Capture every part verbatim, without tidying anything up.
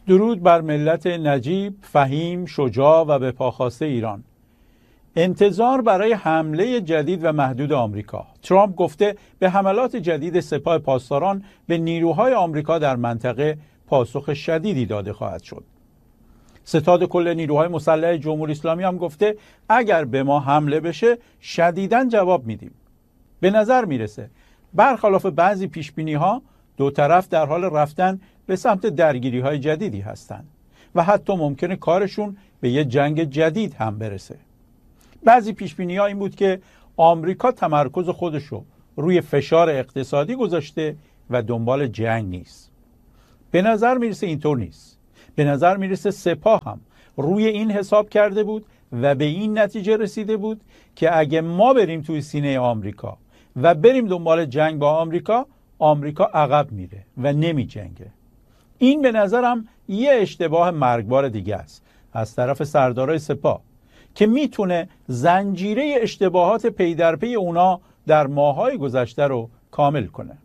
درود بر ملت نجیب، فهیم، شجاع و به پاخواسته ایران. انتظار برای حمله جدید و محدود آمریکا. ترامپ گفته به حملات جدید سپاه پاسداران به نیروهای آمریکا در منطقه پاسخ شدیدی داده خواهد شد. ستاد کل نیروهای مسلح جمهوری اسلامی هم گفته اگر به ما حمله بشه شدیداً جواب میدیم. به نظر میرسه برخلاف بعضی پیشبینی ها دو طرف در حال رفتن به سمت درگیری های جدیدی هستند و حتی ممکنه کارشون به یه جنگ جدید هم برسه. بعضی پیشبینی ها این بود که آمریکا تمرکز خودشو روی فشار اقتصادی گذاشته و دنبال جنگ نیست. به نظر میرسه اینطور نیست. به نظر میرسه سپاه هم روی این حساب کرده بود و به این نتیجه رسیده بود که اگه ما بریم توی سینه آمریکا و بریم دنبال جنگ با آمریکا، آمریکا عقب میره و نمی جنگه. این به نظرم یه اشتباه مرگبار دیگه است از طرف سردارای سپاه که میتونه زنجیره اشتباهات پی در پی اونا در ماه‌های گذشته رو کامل کنه.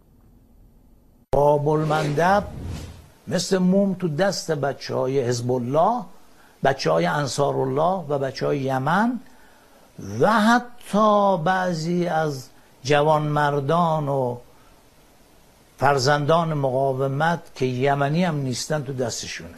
باب المندب مثل موم تو دست بچه های حزب الله، بچه های انصار الله و بچه های یمن و حتی بعضی از جوانمردان و فرزندان مقاومت که یمنی هم نیستن تو دستشونه.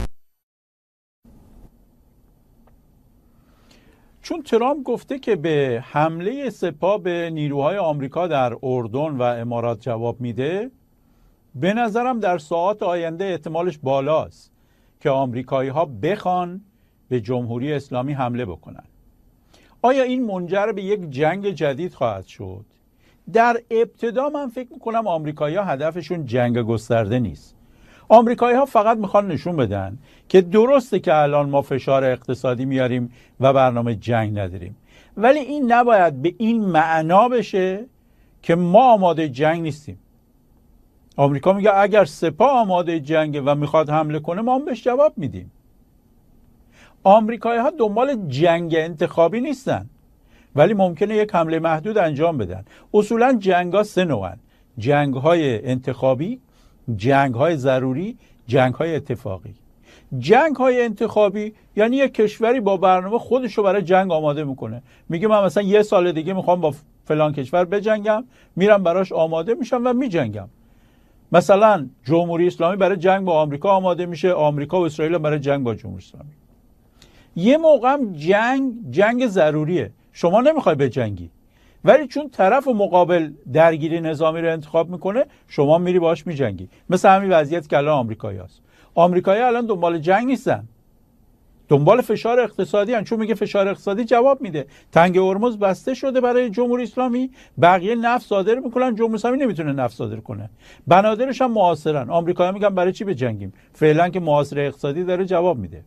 چون ترامپ گفته که به حمله سپاه به نیروهای آمریکا در اردن و امارات جواب میده، به نظرم در ساعات آینده احتمالش بالاست که آمریکایی ها بخوان به جمهوری اسلامی حمله بکنن. آیا این منجر به یک جنگ جدید خواهد شد؟ در ابتدا من فکر میکنم آمریکایی ها هدفشون جنگ گسترده نیست. آمریکایی ها فقط میخوان نشون بدن که درسته که الان ما فشار اقتصادی میاریم و برنامه جنگ نداریم، ولی این نباید به این معنا بشه که ما آماده جنگ نیستیم. آمریکا میگه اگر سپاه آماده جنگه و میخواد حمله کنه ما هم بهش جواب میدیم. آمریکایی ها دنبال جنگ انتخابی نیستن، ولی ممکنه یک حمله محدود انجام بدن. اصولا جنگ ها سه نوعن: جنگ های انتخابی، جنگ های ضروری، جنگ های اتفاقی. جنگ های انتخابی یعنی یک کشوری با برنامه خودشو برای جنگ آماده میکنه، میگه من مثلا یه سال دیگه میخوام با فلان کشور بجنگم، میرم براش آماده میشم و میجنگم. مثلا جمهوری اسلامی برای جنگ با آمریکا آماده میشه، آمریکا و اسرائیل برای جنگ با جمهوری اسلامی. یه موقع هم جنگ جنگ ضروریه، شما نمیخوای بجنگی، ولی چون طرف مقابل درگیری نظامی رو انتخاب میکنه شما میری باهاش میجنگی. مثل همین وضعیت که الان آمریکایی هست. آمریکایی الان دنبال جنگ نیستن، دنبال فشار اقتصادی هن، چون میگه فشار اقتصادی جواب میده. تنگ هرمز بسته شده برای جمهوری اسلامی، بقیه نفت صادر میکنن، جمهوری اسلامی نمیتونه نفت صادر کنه. بنادرش هم محاصرن. آمریکایی‌ها میگن برای چی بجنگیم؟ فعلا که محاصره اقتصادی داره جواب میده.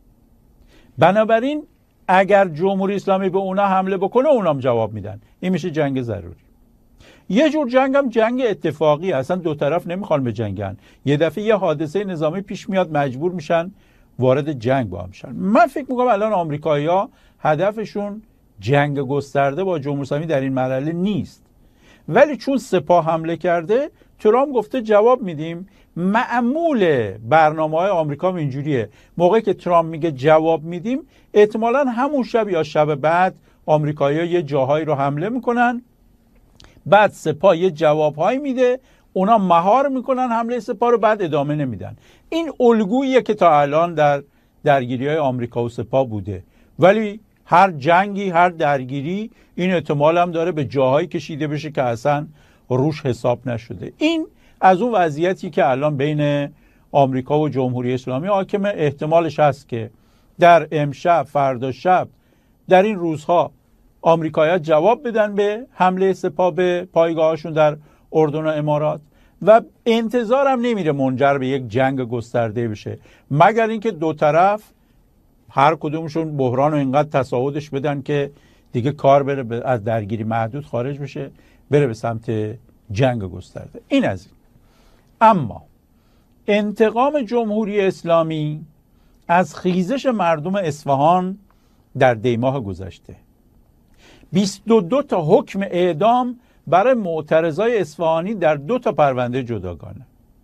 بنابراین اگر جمهوری اسلامی به اونا حمله بکنه اونام جواب میدن. این میشه جنگ ضروری. یه جور جنگ هم جنگ اتفاقی، اصلا دو طرف نمیخوان بجنگن، یه دفعه یه حادثه نظامی پیش میاد مجبور میشن وارد جنگ با هم میشن. من فکر میکنم الان آمریکایی‌ها هدفشون جنگ گسترده با جمهوری اسلامی در این مرحله نیست، ولی چون سپاه حمله کرده ترامپ گفته جواب میدیم. معمول برنامه‌های آمریکا اینجوریه، موقعی که ترامپ میگه جواب میدیم احتمالاً همون شب یا شب بعد آمریکایی‌ها یه جاهایی رو حمله میکنن، بعد سپاه یه جوابهایی میده، اونا مهار میکنن حمله سپاه رو، بعد ادامه نمیدن. این الگوییه که تا الان در درگیری‌های آمریکا و سپاه بوده، ولی هر جنگی، هر درگیری این احتمال هم داره به جاهایی کشیده بشه که اصلا روش حساب نشده. این از اون وضعیتی که الان بین آمریکا و جمهوری اسلامی حاکمه. احتمالش هست که در امشب، فردا شب، در این روزها آمریکایی‌ها جواب بدن به حمله سپاه به پایگاهاشون در اردن و امارات و انتظارم نمیره منجر به یک جنگ گسترده بشه، مگر اینکه دو طرف هر کدومشون بحران رو اینقدر تصاعدش بدن که دیگه کار بره از درگیری محدود خارج بشه، بره به سمت جنگ گسترده. این از این. اما انتقام جمهوری اسلامی از خیزش مردم اصفهان در دیماه گذشته، بیست و دو تا حکم اعدام برای معترضای اصفهانی در دو تا پرونده جداگانه.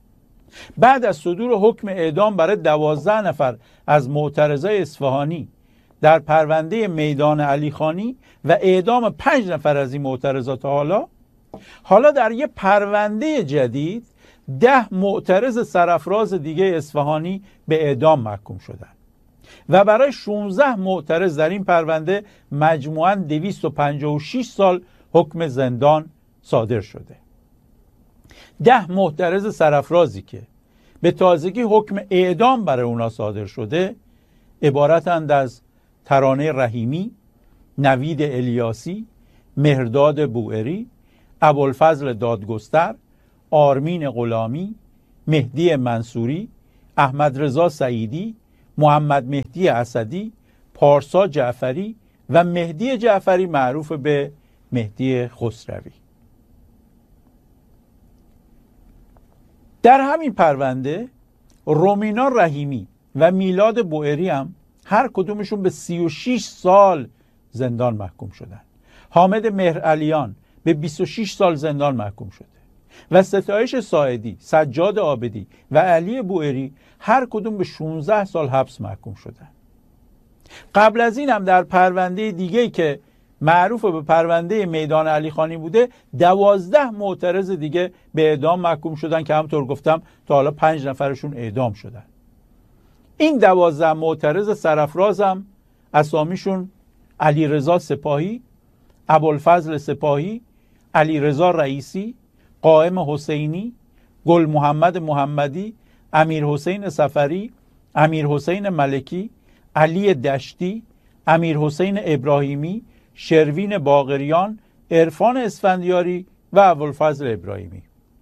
بعد از صدور حکم اعدام برای دوازده نفر از معترضای اصفهانی در پرونده میدان علیخانی و اعدام پنج نفر از این معترضات حالا حالا در یک پرونده جدید ده معترض سرافراز دیگه اصفهانی به اعدام محکوم شدند و برای شانزده معترض در این پرونده مجموعاً دویست و پنجاه و شش سال حکم زندان صادر شده. ده معترض سرافرازی که به تازگی حکم اعدام برای اونا صادر شده عبارتند از ترانه رحیمی، نوید الیاسی، مهرداد بوئری، ابوالفضل دادگستر، آرمین غلامی، مهدی منصوری، احمد رضا سعیدی، محمد مهدی اسدی، پارسا جعفری و مهدی جعفری معروف به مهدی خسروی. در همین پرونده رومینا رحیمی و میلاد بوئری هم هر کدومشون به سی و شش سال زندان محکوم شدن. حامد مهرعلیان به بیست و شش سال زندان محکوم شده و ستایش ساعدی، سجاد عابدی و علی بوئری هر کدوم به شانزده سال حبس محکوم شدن. قبل از این هم در پرونده دیگه‌ای که معروف به پرونده میدان علیخانی بوده دوازده معترض دیگه به اعدام محکوم شدن که همطور گفتم تا حالا پنج نفرشون اعدام شدن. این دوازده معترض سرافراز هم اسامیشون علیرضا سپاهی، ابوالفضل سپاهی، علیرضا رئیسی، قائم حسینی، گل محمد محمدی، امیر حسین سفری، امیر حسین ملکی، علی دشتی، امیر حسین ابراهیمی، شروین باقریان، عرفان اسفندیاری و ابوالفضل ابراهیمی.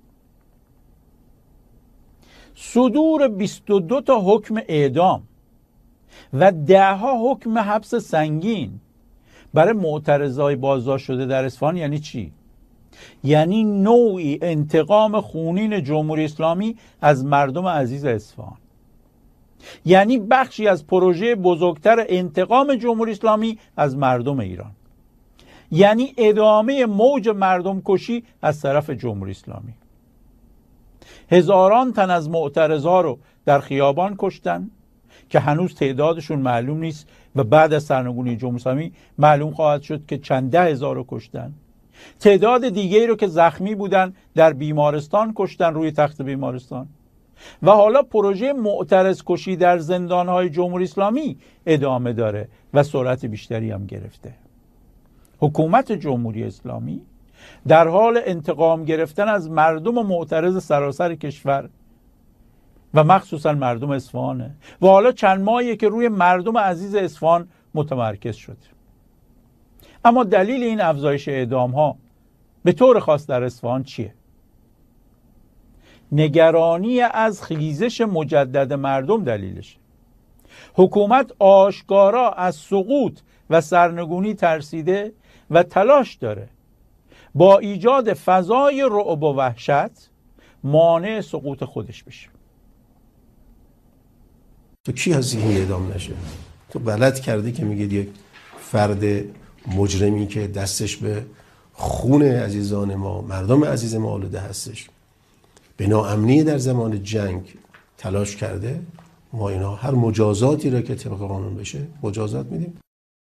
صدور بیست و دو تا حکم اعدام و ده ها حکم حبس سنگین برای معترضای بازداشت شده در اصفهان یعنی چی؟ یعنی نوعی انتقام خونین جمهوری اسلامی از مردم عزیز اصفهان، یعنی بخشی از پروژه بزرگتر انتقام جمهوری اسلامی از مردم ایران، یعنی ادامه موج مردم کشی از طرف جمهوری اسلامی. هزاران تن از معترضا رو در خیابان کشتن که هنوز تعدادشون معلوم نیست و بعد از سرنگونی جمهوری اسلامی معلوم خواهد شد که چند ده هزار رو کشتن. تعداد دیگری رو که زخمی بودن در بیمارستان کشتن، روی تخت بیمارستان. و حالا پروژه معترض کشی در زندانهای جمهوری اسلامی ادامه داره و سرعت بیشتری هم گرفته. حکومت جمهوری اسلامی در حال انتقام گرفتن از مردم معترض سراسر کشور و مخصوصا مردم اصفهانه و حالا چند ماهیه که روی مردم عزیز اصفهان متمرکز شده. اما دلیل این افزایش اعدام ها به طور خاص در اصفهان چیه؟ نگرانی از خیزش مجدد مردم دلیلشه. حکومت آشکارا از سقوط و سرنگونی ترسیده و تلاش داره با ایجاد فضای رعب و وحشت مانع سقوط خودش بشه. تو کی هستی که اعدام نشه؟ تو بلد کردی که میگید یک فرد مجرمی که دستش به خون عزیزان ما، مردم عزیز ما آلوده هستش، به ناامنی در زمان جنگ تلاش کرده، ما اینا هر مجازاتی را که طبق قانون بشه مجازات میدیم.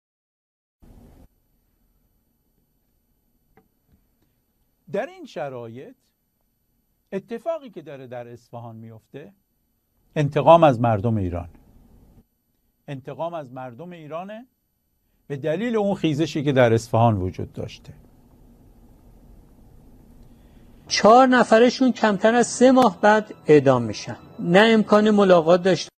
در این شرایط اتفاقی که داره در اصفهان میفته انتقام از مردم ایران انتقام از مردم ایرانه به دلیل اون خیزشی که در اصفهان وجود داشته. چهار نفرشون کمتر از سه ماه بعد اعدام میشن. نه امکان ملاقات داشتن،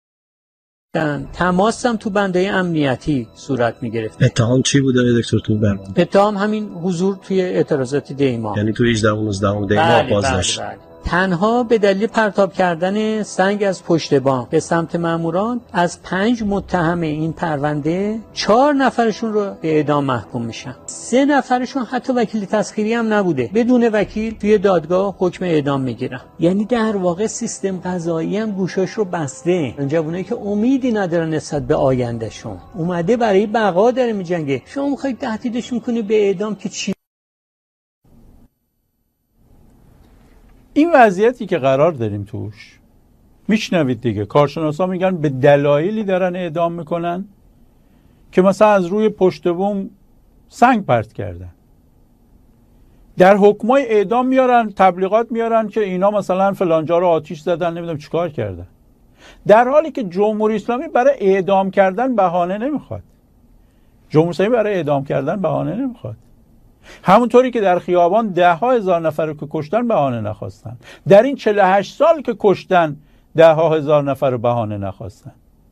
تماس هم تو بنده امنیتی صورت میگرفت. اتهام چی بوده دکتر تو برنامه؟ اتهام همین حضور توی اعتراضات دیما، یعنی تو هجده و نوزده دیما بازداشت. بله بله. تنها به دلیل پرتاب کردن سنگ از پشت بام به سمت ماموران از پنج متهم این پرونده چهار نفرشون رو به اعدام محکوم میشن. سه نفرشون حتی وکیل تسخیری هم نبوده، بدون وکیل توی دادگاه حکم اعدام میگیرن. یعنی در واقع سیستم قضایی هم گوشاش رو بسته. جوونایی که امیدی ندارن نسبت به آیندهشون، اومده برای بقا داره میجنگه. شما میخواید تهدیدشون کنی به اعدام که چی؟ این وضعیتی که قرار داریم توش، میشنوید دیگه، کارشناسا میگن به دلایلی دارن اعدام میکنن که مثلا از روی پشت بوم سنگ پرت کردن. در حکمای اعدام میارن، تبلیغات میارن که اینا مثلا فلانجا رو آتیش زدن، نمیدونم چیکار کردن، در حالی که جمهوری اسلامی برای اعدام کردن بهانه نمیخواد. جمهوری اسلامی برای اعدام کردن بهانه نمیخواد. همونطوری که در خیابان ده ها هزار نفر رو که کشتن بهانه نخواستن، در این چهل و هشت سال که کشتن ده ها هزار نفر رو بهانه نخواستن.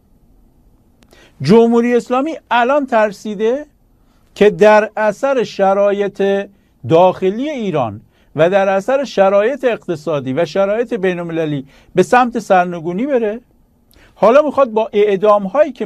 جمهوری اسلامی الان ترسیده که در اثر شرایط داخلی ایران و در اثر شرایط اقتصادی و شرایط بین‌المللی به سمت سرنگونی بره. حالا میخواد با اعدام هایی که